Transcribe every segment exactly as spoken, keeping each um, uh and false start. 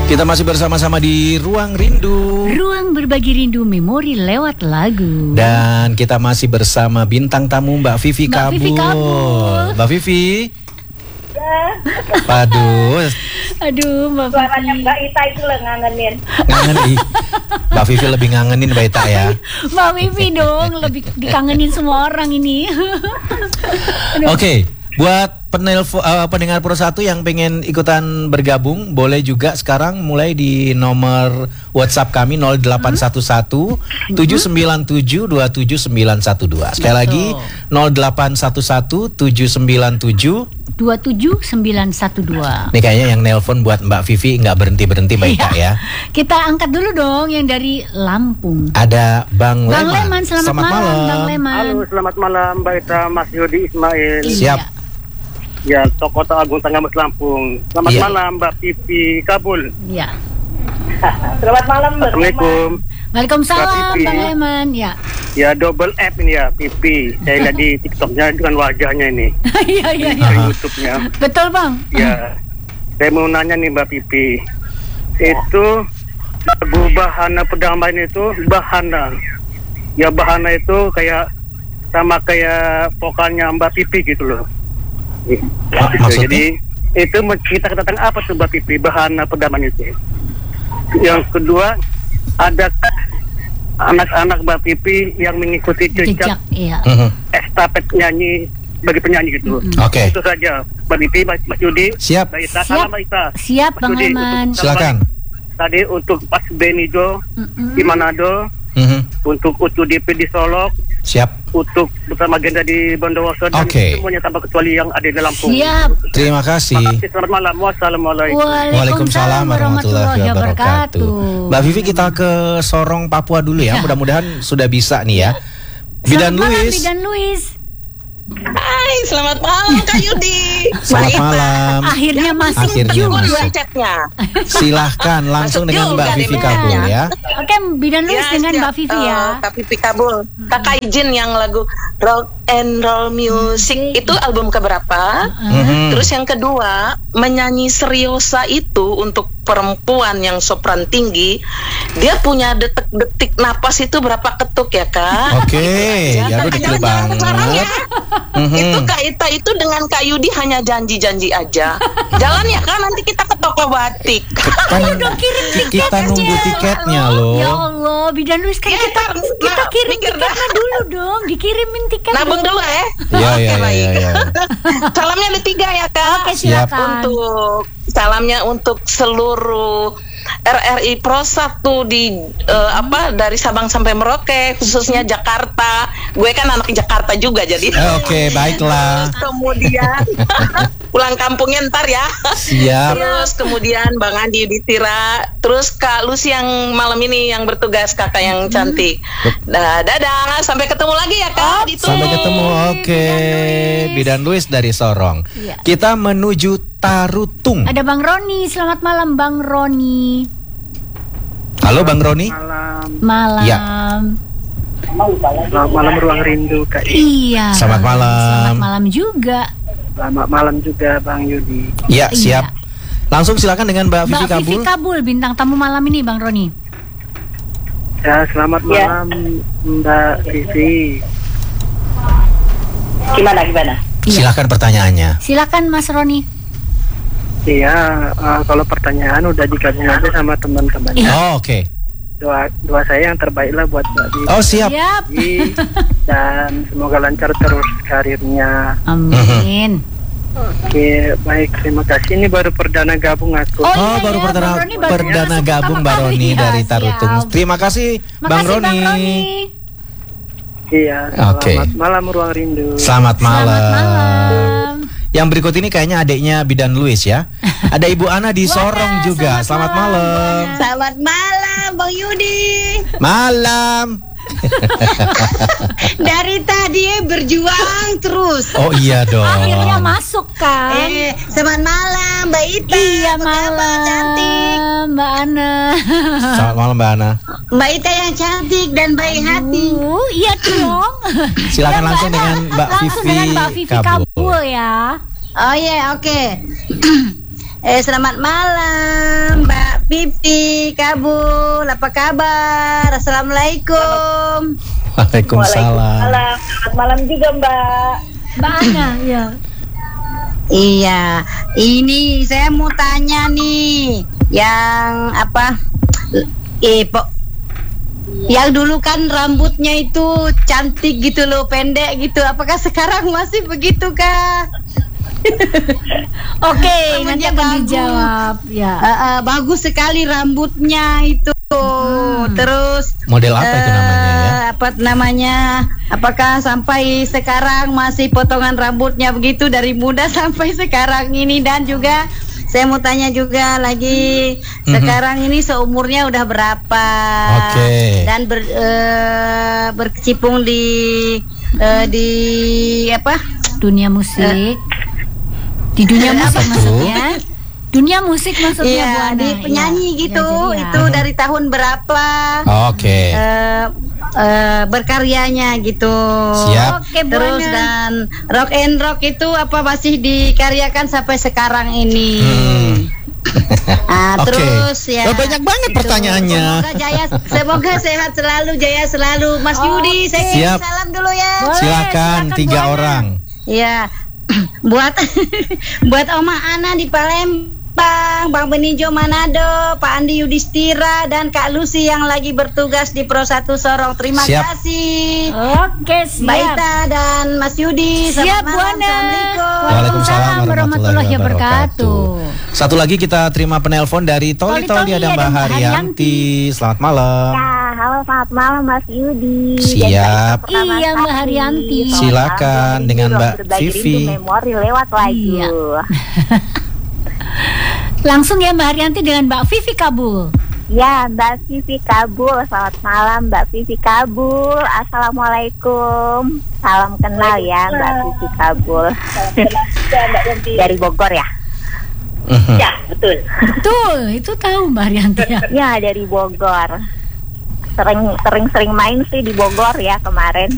Kita masih bersama-sama di Ruang Rindu. Ruang berbagi rindu memori lewat lagu. Dan kita masih bersama bintang tamu Mbak Vivi Mbak Kabul. Vivi Kabul. Mbak Vivi. Ya. Aduh. Aduh, Mbak Suaranya Vivi. Mbak Ita itu lah ngangenin. Ngangen ih. Mbak Vivi lebih ngangenin Mbak Ita ya. Mbak Vivi dong, lebih dikangenin semua orang ini. Oke, buat penelpon uh, pendengar Pro satu yang pengen ikutan bergabung, boleh juga sekarang mulai di nomor WhatsApp kami nol delapan satu satu tujuh sembilan tujuh dua tujuh sembilan satu dua. Sekali lagi nol delapan satu satu tujuh sembilan tujuh dua tujuh sembilan satu dua. Ini kayaknya yang nelpon buat Mbak Vivi nggak berhenti-berhenti Mbak Ita ya. Kita angkat dulu dong yang dari Lampung. Ada Bang, Bang Leman. Leman, selamat, Selamat malam, malam. Bang Leman. Halo, selamat malam Mbak Ita, Mas Yudi Ismail. Siap. Ya, Tokoh Agung Tengah Mas Lampung. Selamat Iya. malam Mbak Vivi Kabul. Ya. Selamat malam, Mbak. Assalamualaikum. Waalaikumsalam, Mbak Vivi. Bang Leman. Ya. Ya, double F ini ya, Vivi. Saya lihat di TikToknya dengan wajahnya ini, Iya, iya, di iya. YouTube-nya. Betul, Bang. Ya, saya mau nanya nih Mbak Vivi. Itu lagu Bahana Perdamaian itu Bahana. Ya, Bahana itu kayak sama kayak vokalnya Mbak Vivi gitu loh. Ma- Gitu. maksudnya? Jadi itu menceritakan tentang apa tuh Mbak Vivi, Bahana Perdamaian itu. Yang kedua, ada anak-anak Mbak Vivi yang mengikuti Jejak, jejak iya. Mhm. estafet nyanyi bagi penyanyi gitu. Mm-mm. Oke. Itu saja Mbak Vivi, Mas Mas Yudi. Siap. Mbak Ita, Siap. salam Mbak Ita. Siap, Mas Bang Yudi, Leman. untuk- Silakan. Tadi untuk Pas Benido Mm-mm. di Manado, Mhm. untuk Ucu D P di Solok, Siap. untuk bersama Genda di Bondowoso, dan Oke. semuanya tanpa kecuali yang ada di Lampung. Siap. Terima kasih. Terima kasih, selamat malam. Wassalamualaikum. Waalaikumsalam warahmatullahi wabarakatuh. Mbak Vivi, kita ke Sorong Papua dulu ya. Mudah-mudahan sudah bisa nih ya. Bidan Selamat malam, Luis. Bidan Luis. Hai, selamat malam Kak Yudi. Selamat Mbak Ita. malam. Akhirnya masuk Akhirnya juga. masuk. Dua chatnya. Silahkan langsung Masuk dengan Mbak juga Vivi nih, Kabul Mbak. ya. Oke, Bidan Luis Ya, dengan siap. Mbak Vivi ya. Eh, Kak Vivi Kabul. Kakak izin yang lagu Rock and Roll Music itu album keberapa? Mhm. Terus yang kedua, menyanyi seriosa itu untuk perempuan yang sopran tinggi, dia punya detik-detik napas itu berapa ketuk ya Kak? Oke, ya aku detail Jangan-jangan sekarang banget. ya. Mhm. Itu Kak Ita itu dengan Kak Yudi hanya janji-janji aja. Jalan ya Kak, nanti kita ke toko batik. Kan kita nunggu tiketnya Ya loh. Allah, Bidan Luis kan Ya, kita ntar, kita nah, kirim mikir tiketnya dah. dulu dong, dikirimin tiket. Nabung dulu ya. Iya, iya, Oke, iya, baik. iya, iya. Salamnya ada tiga ya Kak. Oke, silakan. Untuk salamnya untuk seluruh R R I Pro satu di eh, apa dari Sabang sampai Merauke, khususnya Jakarta. Gue kan anak Jakarta juga jadi. Eh, Oke, baiklah. Terus kemudian pulang kampungnya ntar ya. Siap. Terus kemudian Bang Andi Ditira, terus Kak Lucy yang malam ini yang bertugas, kakak yang cantik. Nah, dadah, sampai ketemu lagi ya Kak. Ditunggu. Sampai ketemu. Oke. Bidan Luis dari Sorong. Iya. Kita menuju Tarutung. Ada Bang Roni, selamat malam Bang Roni. Halo Bang Roni. Malam, Malam. Ya. selamat malam Ruang Rindu Kak. Iya. Selamat malam. Selamat malam juga. Selamat malam juga Bang Yudi. Ya, Iya. siap. Langsung silakan dengan Mbak Vivi Mbak Vivi Kabul. Kabul, bintang tamu malam ini Bang Roni. Ya, selamat Ya. malam Mbak Vivi. Gimana, gimana? Silakan pertanyaannya. Silakan Mas Roni. Iya, eh, kalau pertanyaan udah digabung aja sama teman-teman. Iya. Oh, oke. Doa doa saya yang terbaik lah buat Mbak Vivi. Oh, siap. Siap. Dan semoga lancar terus karirnya. Amin. Oke, baik, terima kasih. Ini baru perdana gabung aku. Oh, Oh, iya, baru ya, perdana Bang Roni baru perdana masuk gabung pertama Bang kali. Roni Ya, dari siap. Tarutung. Terima kasih Bang Makasih Roni. Bang Roni. Iya, selamat Oke. malam Ruang Rindu. Selamat malam. Selamat malam. Yang berikut ini kayaknya adiknya Bidan Luis ya. Ada Ibu Ana di Wah, Sorong juga. selamat Selamat malam, malam. Bu Ana. Selamat malam Bang Yudi. Malam. Dari tadi berjuang terus. Oh iya dong. Akhirnya masuk kan? Eh, selamat malam Mbak Ita. Iya Apa kabar, malam, cantik. Mbak Ana. Selamat malam Mbak Ana. Mbak Ita yang cantik dan baik hati. Uh, iya dong. Silakan Ya, langsung Ana. dengan Mbak Langsung Vivi dengan Mbak Vivi Kabul. Kabul ya. Oh iya, oke. Eh, selamat malam Mbak Pipi Kabul. Apa kabar? Assalamualaikum. Waalaikumsalam. Waalaikumsalam. Selamat malam juga Mbak. Mbak Ana, ya. Iya, ini saya mau tanya nih, yang apa? Eh, po, yang dulu kan rambutnya itu cantik gitu loh, pendek gitu. Apakah sekarang masih begitu kah? Oke, Rambutnya nanti akan bagus. dijawab. Ya. Uh, uh, bagus sekali rambutnya itu. Hmm. Terus Model apa itu namanya ya? eh, apa namanya? Apakah sampai sekarang masih potongan rambutnya begitu dari muda sampai sekarang ini? Dan juga saya mau tanya juga lagi, Mhm. sekarang ini seumurnya udah berapa? Oke. Dan ber, eh, berkecimpung di eh, di apa? Dunia musik. Di dunia musik Apa tuh? maksudnya. Dunia musik maksudnya Bu Iya, Ana. di penyanyi Ya, gitu. ya, jadi ya. Itu dari tahun berapa? Oke. eh eh, berkaryanya gitu. Siap. Oke, Bu Terus Ana. dan rock and rock itu apa masih dikaryakan sampai sekarang ini? Hmm. Ah, Oke. terus ya. Oh, banyak banget itu. pertanyaannya. Semoga jaya, semoga sehat selalu, jaya selalu. Mas Yudi, saya kirim Siap. salam dulu ya. Boleh, Silakan silakan, tiga Bu Ana. orang. Ya. buat buat Oma Ana di Palembang, Bang Benijo Manado, Pak Andi Yudhistira dan Kak Lucy yang lagi bertugas di Pro satu Sorong. Terima Siap. kasih. Oke, Mbak siap. Ita dan Mas Yudi. Siap, Selamat Bu malam. Ana. Assalamualaikum. Waalaikumsalam warahmatullahi wabarakatuh. Satu lagi kita terima penelpon dari Toli Toli, Toli-Toli, ada ada Mbak Mbak Haryanti. Selamat malam. Ya, halo selamat malam Mas Yudi. Siap. Dan Mbak Ita Iya, Mbak Pertamati. Haryanti. Selamat Silakan malam. dengan Ruang Mbak Berbagi Vivi. Rindu Memori lewat lagu. Iya. Langsung ya Mbak Haryanti dengan Mbak Vivi Kabul. Ya, Mbak Vivi Kabul. Selamat malam Mbak Vivi Kabul. Assalamualaikum. Salam kenal ya Mbak Vivi Kabul. Dari Bogor ya? Mhm. Ya, betul. Betul, itu tahu Mbak Haryanti ya. Ya, dari Bogor. Sering sering sering main sih di Bogor ya kemarin.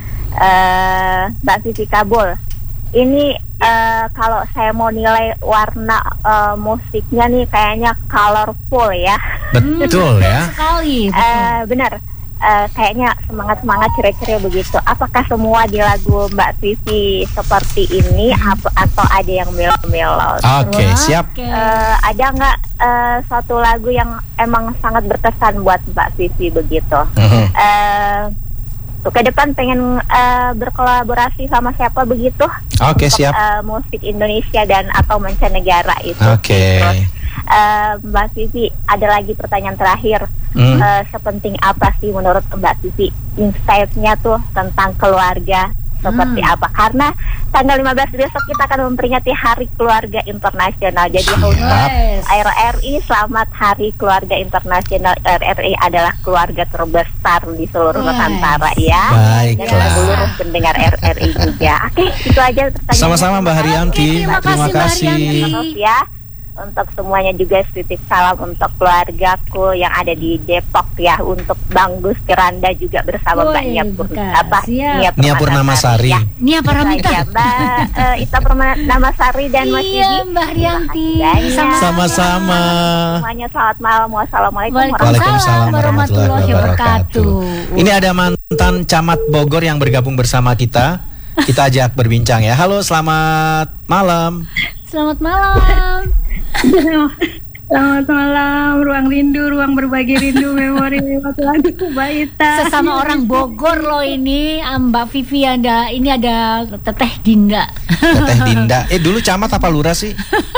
Eh, Mbak Vivi Kabul. Ini eh, kalau saya mau nilai warna eh, musiknya nih kayaknya colorful ya. Betul ya. Sekali. betul. Eh, benar. Eh, kayaknya semangat-semangat ceria-ceria begitu. Apakah semua di lagu Mbak Vivi seperti ini apa, atau ada yang melo-melo? Oke, Wah, siap. oke. Eh, ada nggak eh, suatu lagu yang emang sangat berkesan buat Mbak Vivi begitu? Mhm. Eh, ke depan pengen eh, berkolaborasi sama siapa begitu? Oke, Untuk, siap. eh, musik Indonesia dan atau mancanegara itu. Oke. Terus, eh, Mbak Vivi, ada lagi pertanyaan terakhir. Hmm. Eh, sepenting apa sih menurut Mbak Vivi insight-nya tuh tentang keluarga seperti Hmm. apa? Karena tanggal lima belas besok kita akan memperingati Hari Keluarga Internasional. Jadi Siap. untuk Yes. R R I, selamat Hari Keluarga Internasional. R R I adalah keluarga terbesar di seluruh Yes. Nusantara ya. Baiklah. Dan seluruh pendengar R R I juga. Oke, itu aja pertanyaannya. Sama-sama Mbak Haryanti. Oke, terima kasih, Mbak Haryanti. Terus ya, untuk semuanya juga titip salam untuk keluargaku yang ada di Depok ya, untuk Bang Gus Kiranda juga bersama Woi, Mbak Nia Pur bukan. apa Siap. Nia Purnamasari. ya. Nia Paramita. Itu aja, Mbak eh, Ita Purnamasari dan Mas Iya, Yudi. Mbak Haryanti. Terima kasih banyak. Sama-sama. Semuanya selamat malam. Wassalamualaikum Waalaikumsalam warahmatullahi wabarakatuh. Ini ada mantan camat Bogor yang bergabung bersama kita. Kita ajak berbincang ya. Halo, selamat malam. Selamat malam. Selamat malam, ruang rindu, ruang berbagi rindu, memori lewat lagu Mbak Ita. Sesama orang Bogor loh ini, Mbak Vivi ada, ini ada Teteh Dinda. Teteh Dinda. Eh dulu camat apa lurah sih?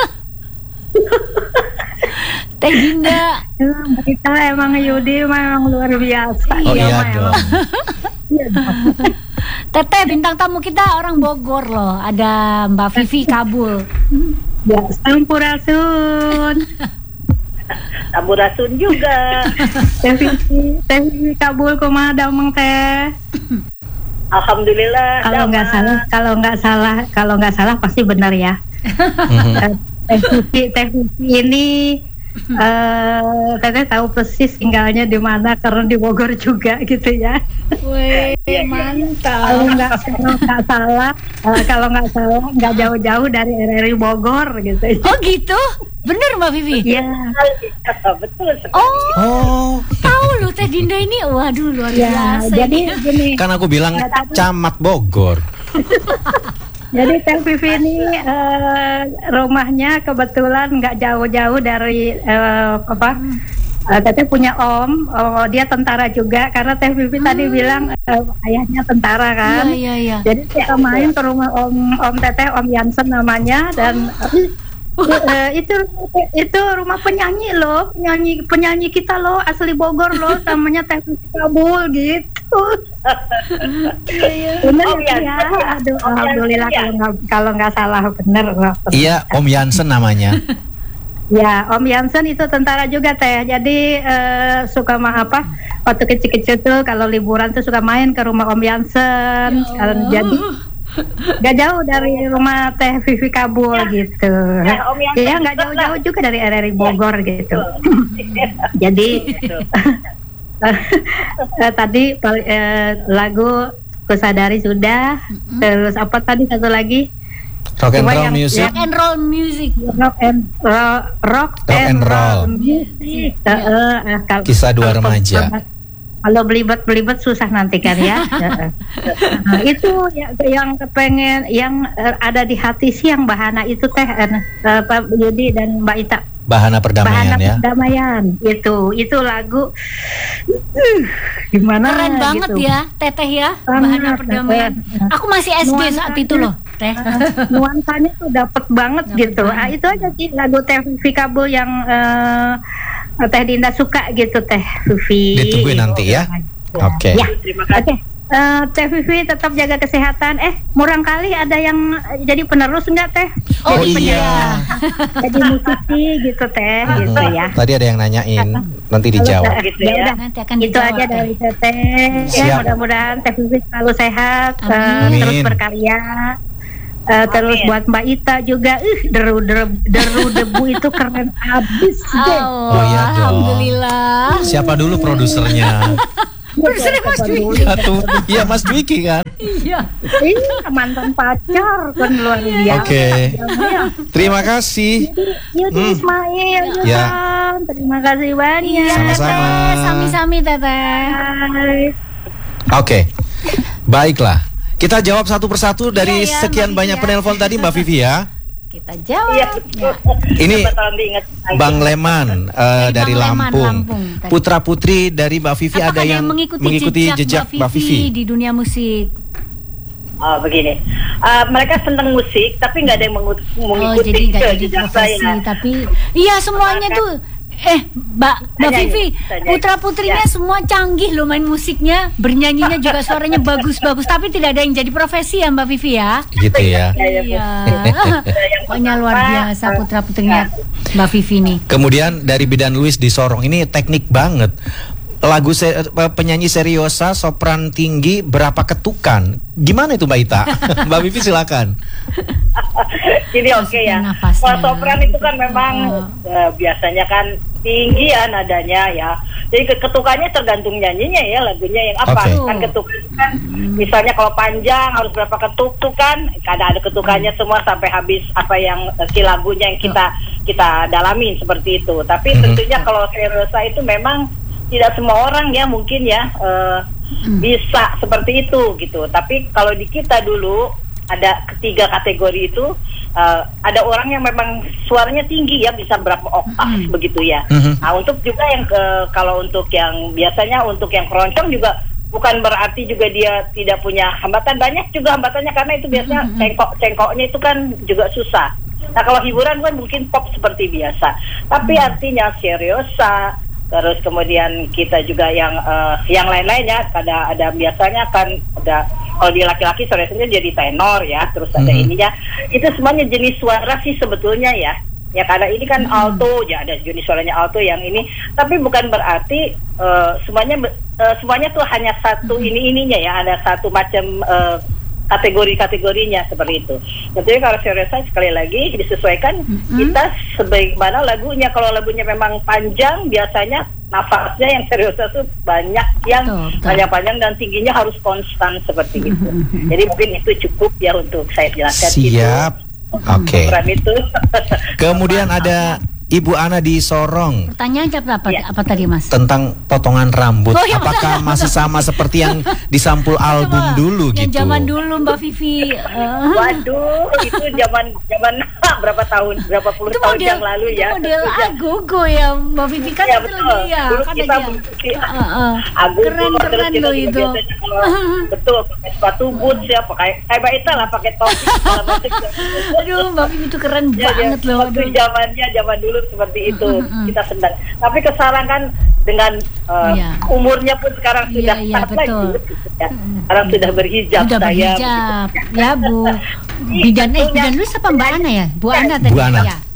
Teh Dinda. Emang Mbak Ita, emang Yudi memang luar biasa. Oh iya Mah, dong. emang. Teteh bintang tamu kita orang Bogor loh. Ada Mbak Vivi Kabul. Ya, Sampurasun. Sampurasun juga. Teh Vivi, Teh Vivi Kabul kumaha damang teh. Alhamdulillah. Kalau nggak damai. salah, kalau nggak salah, kalau nggak salah pasti benar ya. Mhm. Eh, Teh Vivi, Teh Vivi ini Uh, Teteh tahu persis tinggalnya di mana karena di Bogor juga gitu ya. Wih, mantap. Kalau nggak kalau nggak salah, uh, kalau nggak salah nggak jauh-jauh dari R R I Bogor gitu. Oh gitu, bener Mbak Vivi? Iya. Betul sekali. Oh, Oh, tahu loh Teh Dinda ini, waduh luar Ya, biasa. jadi ini. gini. kan aku bilang camat Bogor. Jadi Teh Vivi ini uh, rumahnya kebetulan nggak jauh-jauh dari uh, apa? Uh, Teteh punya om, oh, dia tentara juga karena Teh Vivi tadi bilang uh, ayahnya tentara kan. Iya, iya, iya. Jadi kita main ke rumah om om Teteh, Om Yansen namanya, dan uh, itu itu rumah penyanyi loh, penyanyi penyanyi kita loh, asli Bogor loh, namanya Teh Vivi Kabul gitu. Bener Om ya? Yansen ya? Aduh, Om alhamdulillah Yansen ya? kalau nggak kalau nggak salah bener loh. Iya, Om Yansen namanya. Ya, Om Yansen itu tentara juga Teh. Jadi eh, suka mah apa? Waktu kecil-kecil tuh kalau liburan tuh suka main ke rumah Om Yansen. Kalau jadi gak jauh dari rumah Teh Vivi Kabul gitu. Ya, Om Yansen Iya, nggak betul jauh-jauh lah. juga dari R R I Bogor gitu. Jadi eh, tadi pal- eh, lagu Kusadari sudah. Terus apa tadi satu lagi? Rock and Coba roll yang- music. Rock and roll music. Rock and roll, rock, Rock and roll. music. Eh, eh, kal- Kisah dua kalau- remaja. Kalau belibet belibet susah nanti kan ya. Heeh. Nah, itu ya, yang kepengen, yang eh, ada di hati sih yang Bahana itu Teh, eh, eh, Pak Yudi dan Mbak Ita. Bahana perdamaian Bahana ya. Perdamaian itu itu lagu uh, gimana? Keren banget gitu. ya, Teteh ya, Banget, Bahana Perdamaian. Teteh. Aku masih S D Nuansanya- saat itu loh, Teh. Nuansanya tuh dapet banget Dapet gitu. banget. Ah, itu aja sih lagu Teh Vivi Kabul yang eh, Teh Dinda suka gitu Teh Vivi. Ditungguin nanti ya. Oke. Ya. Terima Oke. kasih. Eh, Teh Vivi tetap jaga kesehatan. Eh, murang kali ada yang eh, jadi penerus enggak Teh? Oh Jadi iya. Jadi musisi gitu Teh, gitu ya. Tadi ada yang nanyain, nanti dijawab. Gitu Ya ya. udah. Nanti akan Itu dijawab, aja Teh. dari Teteh. Ya, Siap. mudah-mudahan Teh Vivi selalu sehat, eh, Amin. terus Amin. berkarya. Eh, terus Amin. buat Mbak Ita juga, ih deru deru, deru debu itu keren abis deh. Oh, Oh, iya dong. alhamdulillah. Siapa dulu produsernya? Produsernya Mas Dwiki. Satu. Iya, Mas Dwiki kan. Iya. Iya, mantan pacar kan luar biasa. Oke. Ya. Terima kasih. Yudi Hmm. Ismail, Ya. Yusan, terima kasih banyak. Iya, Sama-sama. Teteh. Sami-sami, Teteh. Hai. Oke. Baiklah. Kita jawab satu persatu dari Iya, ya, sekian Mbak banyak Vivi ya. penelpon tadi Mbak Vivi ya. Kita jawab. Iya, Ya. Ini Siapa tahu diingat lagi. Bang Leman eh, dari Bang Leman, Lampung. Lampung, tadi. Putra putri dari Mbak Vivi Apakah ada yang mengikuti, jejak, Mbak Vivi. di dunia musik? Oh, begini. Uh, mereka senang musik, tapi nggak ada yang mengut- Oh, mengikuti jadi nggak ke jadi jejak profesi, saya. tapi iya semuanya Kan- tuh. Eh, Mbak Mbak Nyanyi, Vivi, nyanyi. putra putrinya Ya. semua canggih loh main musiknya, bernyanyinya juga suaranya bagus-bagus, tapi tidak ada yang jadi profesi ya Mbak Vivi ya. Gitu ya. Ya, ya, Iya. yang Pokoknya luar pertama, biasa eh, putra putrinya Mbak Vivi nih. Kemudian dari Bidan Luis di Sorong, ini teknik banget. Lagu se- eh, penyanyi seriosa, sopran tinggi, berapa ketukan? Gimana itu Mbak Ita? Mbak Vivi silakan. Jadi oke ya. Nafasnya. Kalau sopran itu kan memang eh, biasanya kan tinggi ya nadanya ya. Jadi ke- ketukannya tergantung nyanyinya ya, lagunya yang apa. Oke. Kan ketukan kan misalnya kalau panjang harus berapa ketuk tuh kan, kadang ada ketukannya semua sampai habis apa yang eh, si lagunya yang kita kita dalamin seperti itu. Tapi Mhm. tentunya kalau seriosa itu memang tidak semua orang ya mungkin ya eh, bisa seperti itu gitu. Tapi kalau di kita dulu ada ketiga kategori itu, eh, ada orang yang memang suaranya tinggi ya, bisa berapa oktav Mm. begitu ya. Mhm. Nah untuk juga yang ke, kalau untuk yang biasanya untuk yang keroncong juga bukan berarti juga dia tidak punya hambatan, banyak juga hambatannya karena itu biasanya Mhm. cengkok cengkoknya itu kan juga susah. Nah kalau hiburan kan mungkin pop seperti biasa, tapi artinya seriosa. Terus kemudian kita juga yang uh, yang lain-lainnya ada ada biasanya kan ada kalau di laki-laki seriusnya jadi tenor ya, terus ada Mhm. ininya. Itu semuanya jenis suara sih sebetulnya ya. Ya karena ini kan alto, ya ada jenis suaranya alto yang ini, tapi bukan berarti uh, semuanya uh, semuanya tuh hanya satu ini ininya ya, ada satu macam uh, kategori-kategorinya seperti itu. Tentunya kalau seriosa sekali lagi disesuaikan mm-hmm. kita sebagaimana lagunya. Kalau lagunya memang panjang, biasanya nafasnya yang seriosa itu banyak, yang panjang-panjang dan tingginya harus konstan seperti itu. Mm-hmm. Jadi mungkin itu cukup ya untuk saya jelaskan. Siap. Oke. Okay. Itu. Kemudian ada Ibu Ana di Sorong. Pertanyaan apa, ya. apa tadi Mas? Tentang potongan rambut. Oh, ya, apakah masih sama seperti yang di sampul album Coba, dulu yang gitu? Zaman dulu Mbak Vivi. Uh. Waduh, itu zaman zaman berapa tahun, berapa puluh itu tahun model, yang lalu ya. Itu model Agogo ya Mbak Vivi kan ya, itu lagi ya. Dulu kan kita lagi ya. uh, uh. Keren-keren loh itu. Betul, pakai sepatu boots ya, pakai kayak itu lah, pakai topi. Aduh, Mbak Vivi itu keren ya, banget ya, loh. Waktu zamannya zaman dulu seperti itu mm, mm, mm. kita senang. Tapi sekarang kan dengan uh, yeah. umurnya pun sekarang sudah yeah, yeah, betul. lagi, ya. Sekarang mm, sudah berhijab. Sudah saya, berhijab, ya Bu. Bidan eh Bidan lu siapa Mbak Ana ya? Bu Ana tadi. Bu Ana. Ya.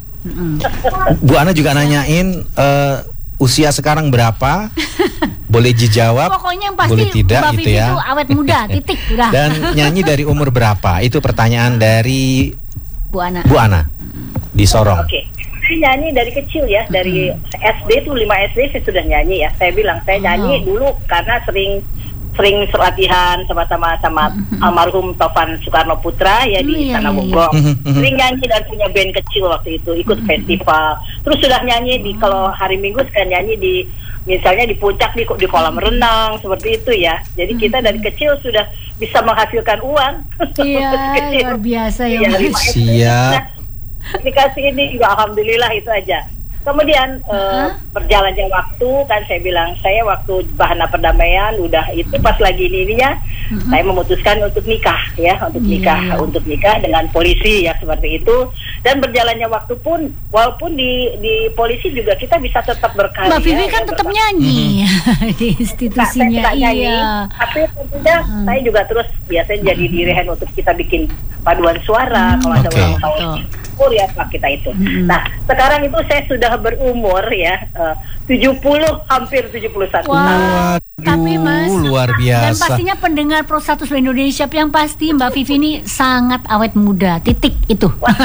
Bu Ana juga nanyain uh, usia sekarang berapa? Boleh dijawab, pokoknya yang pasti boleh tidak Mbak gitu Vivi ya. Itu awet muda, titik udah. Dan nyanyi dari umur berapa? Itu pertanyaan dari Bu Ana. Bu Ana di Sorong. Oke. Okay. Saya nyanyi dari kecil ya, dari mm-hmm. S D tuh lima S D saya sudah nyanyi ya. Saya bilang saya nyanyi oh. dulu karena sering sering latihan sama-sama sama mm-hmm. almarhum Tovan Soekarno Putra ya di Istana Bogor. Mm-hmm. Sering nyanyi dan punya band kecil waktu itu, ikut mm-hmm. festival. Terus sudah nyanyi di kalau hari Minggu sekarang nyanyi di misalnya di puncak di di kolam renang seperti itu ya. Jadi kita dari kecil sudah bisa menghasilkan uang. Iya, luar biasa ya. Siap. Dikasih ini juga alhamdulillah itu aja. Kemudian uh-huh. uh, berjalannya waktu kan saya bilang saya waktu Bahana Perdamaian udah itu pas lagi ini ininya uh-huh. saya memutuskan untuk nikah ya untuk nikah yeah, yeah. untuk nikah dengan polisi ya seperti itu. Dan berjalannya waktu pun walaupun di di polisi juga kita bisa tetap berkarya. Mbak Vivi kan ya, tetap nyanyi mm-hmm. di institusinya. Nah, saya iya. nyanyi, tapi tentunya uh-huh. saya juga terus biasanya jadi direhen untuk kita bikin paduan suara uh-huh. kalau ada okay. ulang tahun. Ya kita itu. Hmm. Nah sekarang itu saya sudah berumur ya uh, tujuh puluh hampir tujuh puluh satu wow. tahun. Tapi Mas luar biasa. Dan pastinya pendengar Pro seratus Indonesia yang pasti Mbak Vivi ini sangat awet muda. Titik itu.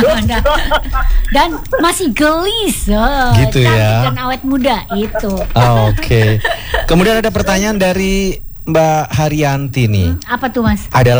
Dan masih gelis. Oh, gitu ya. Dan awet muda itu. Oh, Oke. Okay. Kemudian ada pertanyaan dari Mbak Haryanti nih. Hmm, apa tuh Mas? Adalah